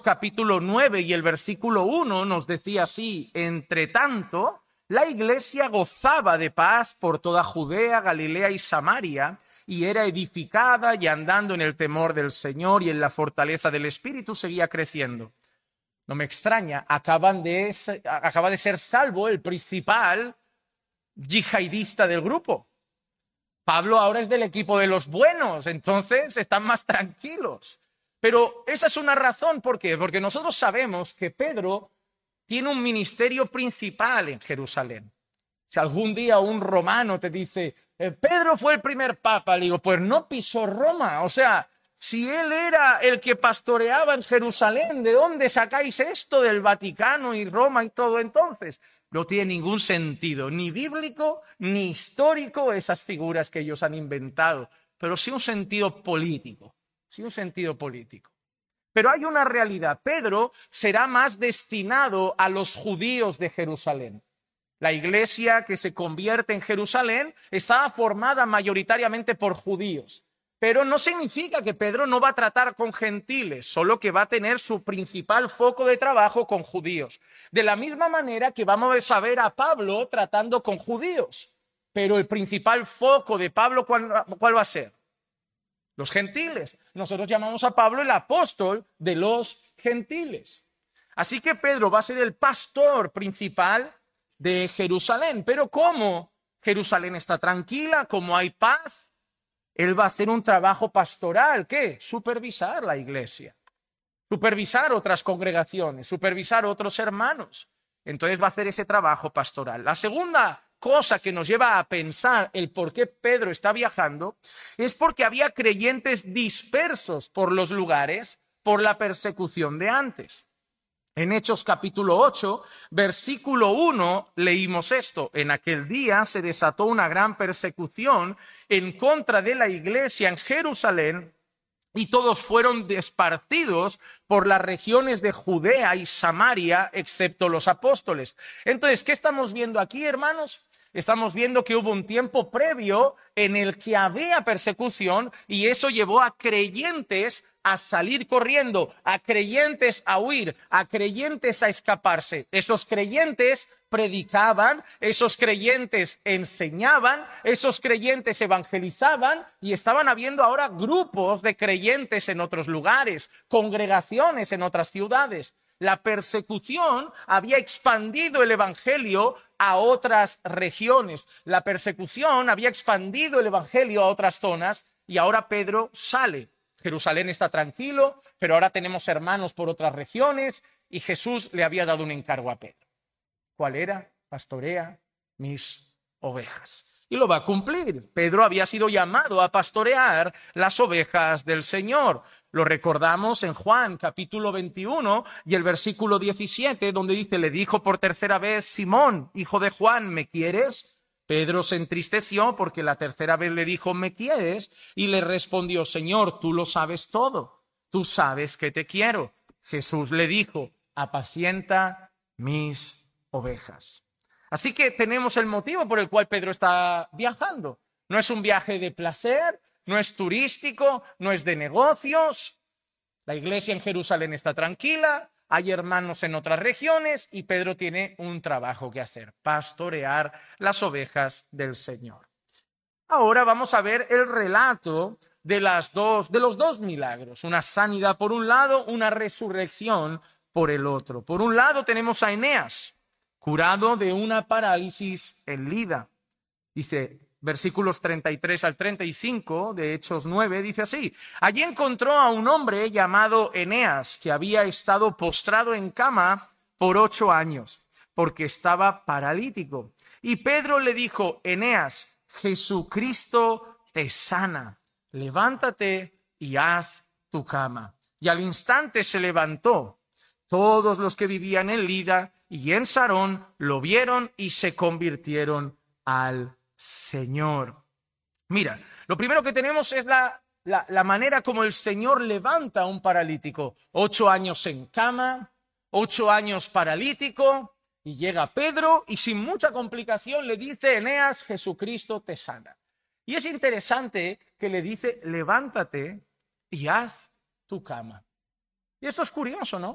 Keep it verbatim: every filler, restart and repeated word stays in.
capítulo nueve y el versículo uno nos decía así: entre tanto, la iglesia gozaba de paz por toda Judea, Galilea y Samaria, y era edificada y andando en el temor del Señor y en la fortaleza del Espíritu seguía creciendo. No me extraña, acaban de, acaba de ser salvo el principal yihadista del grupo. Pablo ahora es del equipo de los buenos, entonces están más tranquilos. Pero esa es una razón, ¿por qué? Porque nosotros sabemos que Pedro tiene un ministerio principal en Jerusalén. Si algún día un romano te dice, Pedro fue el primer papa, le digo, pues no pisó Roma. O sea, si él era el que pastoreaba en Jerusalén, ¿de dónde sacáis esto del Vaticano y Roma y todo entonces? No tiene ningún sentido, ni bíblico ni histórico, esas figuras que ellos han inventado, pero sí un sentido político, sí un sentido político. Pero hay una realidad, Pedro será más destinado a los judíos de Jerusalén. La iglesia que se convierte en Jerusalén estaba formada mayoritariamente por judíos. Pero no significa que Pedro no va a tratar con gentiles, solo que va a tener su principal foco de trabajo con judíos. De la misma manera que vamos a ver a Pablo tratando con judíos. Pero el principal foco de Pablo, ¿cuál, cuál va a ser? Los gentiles. Nosotros llamamos a Pablo el apóstol de los gentiles. Así que Pedro va a ser el pastor principal de Jerusalén. Pero ¿cómo Jerusalén está tranquila? ¿Cómo hay paz? Él va a hacer un trabajo pastoral. ¿Qué? Supervisar la iglesia. Supervisar otras congregaciones. Supervisar otros hermanos. Entonces va a hacer ese trabajo pastoral. La segunda cosa que nos lleva a pensar el por qué Pedro está viajando es porque había creyentes dispersos por los lugares por la persecución de antes. En Hechos capítulo ocho, versículo uno, leímos esto: en aquel día se desató una gran persecución en contra de la iglesia en Jerusalén y todos fueron esparcidos por las regiones de Judea y Samaria, excepto los apóstoles. Entonces, ¿qué estamos viendo aquí, hermanos? Estamos viendo que hubo un tiempo previo en el que había persecución y eso llevó a creyentes a salir corriendo, a creyentes a huir, a creyentes a escaparse. Esos creyentes predicaban, esos creyentes enseñaban, esos creyentes evangelizaban y estaban habiendo ahora grupos de creyentes en otros lugares, congregaciones en otras ciudades. La persecución había expandido el evangelio a otras regiones. La persecución había expandido el evangelio a otras zonas y ahora Pedro sale. Jerusalén está tranquilo, pero ahora tenemos hermanos por otras regiones y Jesús le había dado un encargo a Pedro. ¿Cuál era? Pastorea mis ovejas. Y lo va a cumplir. Pedro había sido llamado a pastorear las ovejas del Señor. Lo recordamos en Juan capítulo veintiuno y el versículo diecisiete, donde dice, le dijo por tercera vez, Simón, hijo de Juan, ¿me quieres? Pedro se entristeció porque la tercera vez le dijo, ¿me quieres? Y le respondió, Señor, tú lo sabes todo. Tú sabes que te quiero. Jesús le dijo, apacienta mis ovejas. Así que tenemos el motivo por el cual Pedro está viajando. No es un viaje de placer, no es turístico, no es de negocios. La iglesia en Jerusalén está tranquila, hay hermanos en otras regiones y Pedro tiene un trabajo que hacer, pastorear las ovejas del Señor. Ahora vamos a ver el relato de, las dos, de los dos milagros, una sanidad por un lado, una resurrección por el otro. Por un lado tenemos a Eneas, curado de una parálisis en Lida. Dice, versículos treinta y tres al treinta y cinco de Hechos nueve, dice así. Allí encontró a un hombre llamado Eneas, que había estado postrado en cama por ocho años, porque estaba paralítico. Y Pedro le dijo, Eneas, Jesucristo te sana. Levántate y haz tu cama. Y al instante se levantó. Todos los que vivían en Lida y en Sarón lo vieron y se convirtieron al Señor. Mira, lo primero que tenemos es la, la, la manera como el Señor levanta a un paralítico. Ocho años en cama, ocho años paralítico, y llega Pedro y sin mucha complicación le dice, Eneas, Jesucristo te sana. Y es interesante que le dice, levántate y haz tu cama. Y esto es curioso, ¿no?